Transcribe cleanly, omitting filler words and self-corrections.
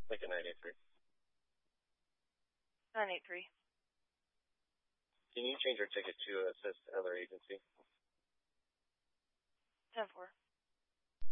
Lincoln 983. 983. Can you change your ticket to assist other agency? 10-4.